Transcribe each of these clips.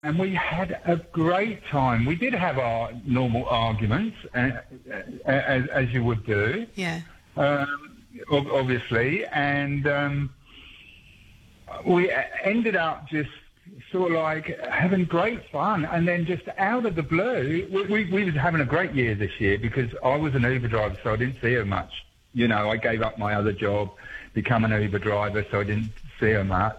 and we had a great time. We did have our normal arguments, as you would do. Yeah. Obviously, and we ended up just sort of like having great fun, and then just out of the blue, we was having a great year this year because I was an Uber driver, so I didn't see her much. You know, I gave up my other job, become an Uber driver, so I didn't see her much.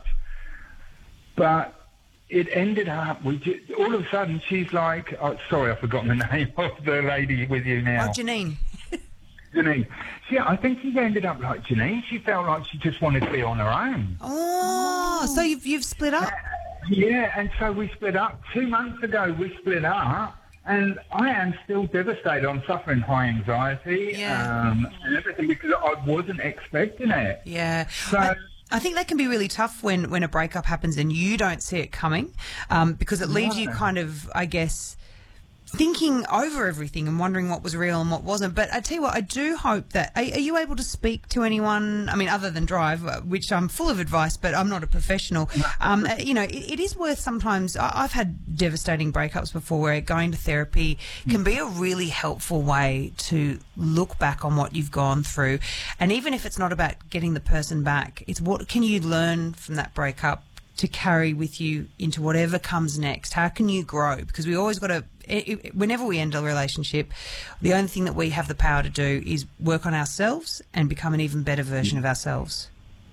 But it ended up, all of a sudden, she's like, oh, sorry, I've forgotten the name of the lady with you now. Oh, Janine. Janine. I think she ended up like Janine. She felt like she just wanted to be on her own. Oh, so you've split up? Yeah, and so we split up. 2 months ago, we split up. And I am still devastated. I'm suffering high anxiety and everything because I wasn't expecting it. Yeah. So I think that can be really tough when a breakup happens and you don't see it coming because it leaves you kind of, I guess, thinking over everything and wondering what was real and what wasn't. But I tell you what, I do hope that... Are you able to speak to anyone, I mean, other than Drive, which I'm full of advice, but I'm not a professional. You know, it is worth sometimes... I've had devastating breakups before where going to therapy can be a really helpful way to look back on what you've gone through. And even if it's not about getting the person back, it's what can you learn from that breakup to carry with you into whatever comes next? How can you grow? Because we always got to... Whenever we end a relationship, the only thing that we have the power to do is work on ourselves and become an even better version of ourselves.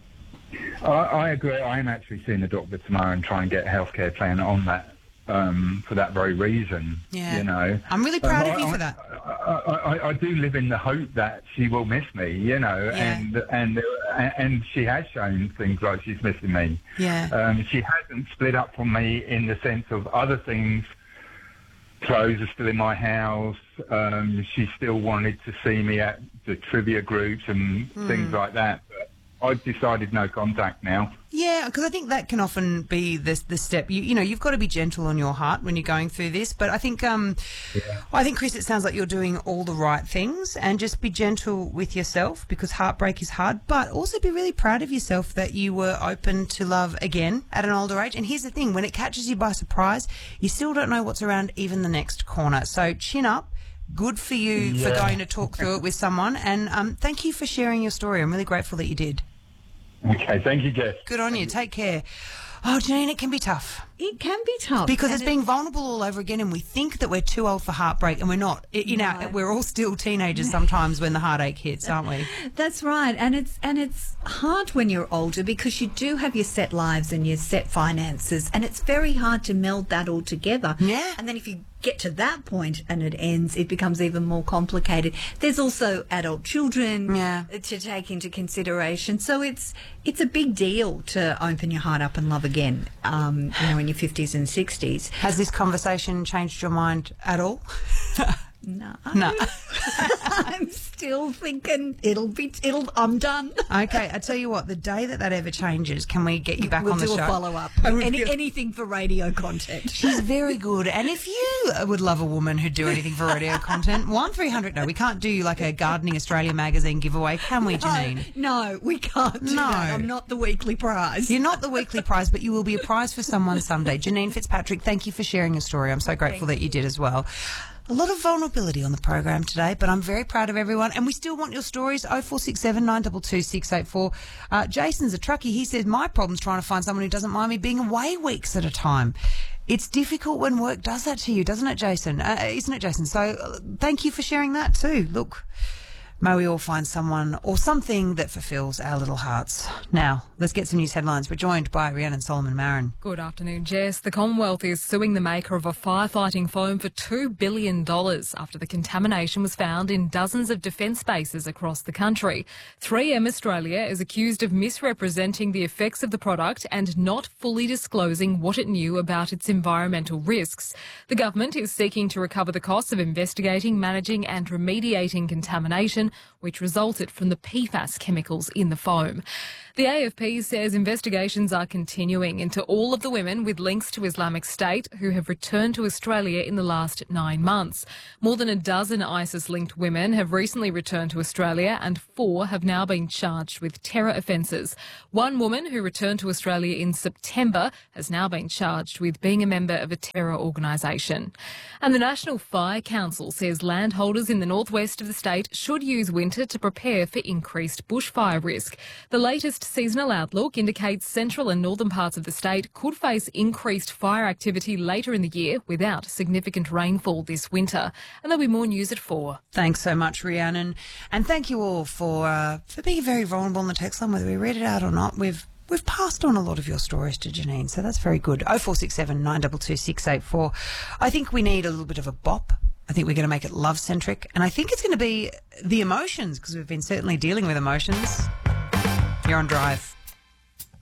I agree. I am actually seeing the doctor tomorrow and trying to get a healthcare plan on that for that very reason. Yeah. You know, I'm really proud of you for that. I do live in the hope that she will miss me, you know, and she has shown things like she's missing me. Yeah. She hasn't split up from me in the sense of other things. Clothes are still in my house. She still wanted to see me at the trivia groups and things like that. But I've decided no contact now. Yeah, because I think that can often be the step. You know, you've got to be gentle on your heart when you're going through this. But I think, Chris, it sounds like you're doing all the right things, and just be gentle with yourself because heartbreak is hard. But also be really proud of yourself that you were open to love again at an older age. And here's the thing: when it catches you by surprise, you still don't know what's around even the next corner. So chin up. Good for you for going to talk through it with someone. And thank you for sharing your story. I'm really grateful that you did. Okay, thank you, Jess. Good on you. Take care. Oh, Janine, it can be tough. It can be tough. Because it's being vulnerable all over again, and we think that we're too old for heartbreak, and we're not. We're all still teenagers sometimes when the heartache hits, aren't we? That's right. And it's hard when you're older because you do have your set lives and your set finances, and it's very hard to meld that all together. Yeah. And then if you get to that point and it ends, it becomes even more complicated. There's also adult children to take into consideration. So it's a big deal to open your heart up and love again, in your 50s and 60s. Has this conversation changed your mind at all? No. No. I'm still thinking I'm done. Okay, I tell you what, the day that ever changes, can we get you back on the show? We'll do a follow-up. Anything for radio content. She's very good. And if you would love a woman who'd do anything for radio content, 1300, no, we can't do like a Gardening Australia magazine giveaway, can we, Janine? No, we can't do that. I'm not the weekly prize. You're not the weekly prize, but you will be a prize for someone someday. Janine Fitzpatrick, thank you for sharing your story. I'm so grateful that you did as well. A lot of vulnerability on the program today, but I'm very proud of everyone. And we still want your stories, 0467 922 684. Jason's a truckie. He says, my problem's trying to find someone who doesn't mind me being away weeks at a time. It's difficult when work does that to you, doesn't it, Jason? Isn't it, Jason? So thank you for sharing that too. Look, may we all find someone or something that fulfills our little hearts. Now, let's get some news headlines. We're joined by Rhiannon Solomon-Marin. Good afternoon, Jess. The Commonwealth is suing the maker of a firefighting foam for $2 billion after the contamination was found in dozens of defence bases across the country. 3M Australia is accused of misrepresenting the effects of the product and not fully disclosing what it knew about its environmental risks. The government is seeking to recover the costs of investigating, managing and remediating contamination which resulted from the PFAS chemicals in the foam. The AFP says investigations are continuing into all of the women with links to Islamic State who have returned to Australia in the last 9 months. More than a dozen ISIS-linked women have recently returned to Australia and 4 have now been charged with terror offences. One woman who returned to Australia in September has now been charged with being a member of a terror organisation. And the National Fire Council says landholders in the northwest of the state should use winter to prepare for increased bushfire risk. The latest seasonal outlook indicates central and northern parts of the state could face increased fire activity later in the year without significant rainfall this winter. And there'll be more news at 4. Thanks so much, Rhiannon. And thank you all for being very vulnerable on the text line, whether we read it out or not. We've passed on a lot of your stories to Janine, so that's very good. 0467 922 684. I think we need a little bit of a bop. I think we're going to make it love-centric. And I think it's going to be the emotions, because we've been certainly dealing with emotions. You're on Drive.